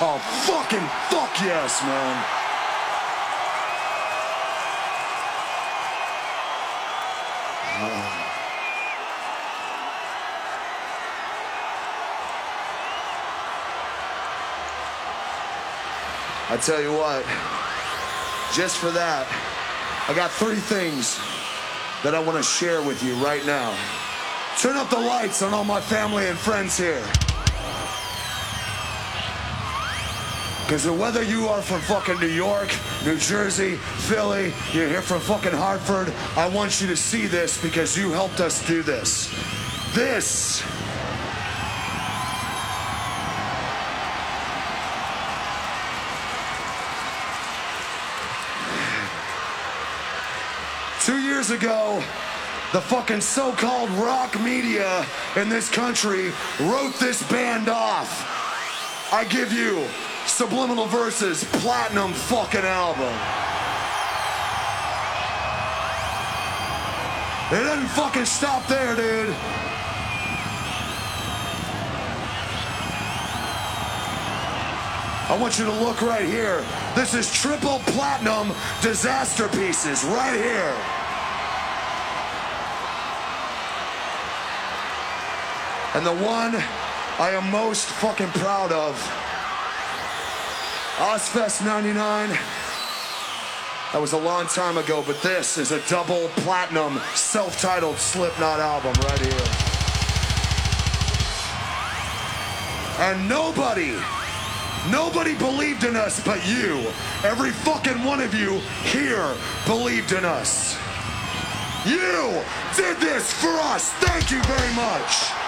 Oh, fucking fuck yes, man. I tell you what, just for that, I got 3 things that I want to share with you right now. Turn up the lights on all my family and friends here. Because whether you are from fucking New York, New Jersey, Philly, you're here from fucking Hartford, I want you to see this because you helped us do this. This Two years ago, the fucking so-called rock media in this country wrote this band off. I give you Subliminal Verses platinum fucking album. It doesn't fucking stop there, dude. I want you to look right here. This is triple platinum Disaster Pieces right here. And the one I am most fucking proud of, Ozfest 99, that was a long time ago, but this is a double platinum self-titled Slipknot album right here. And nobody believed in us but you. Every fucking one of you here believed in us. You did this for us. Thank you very much.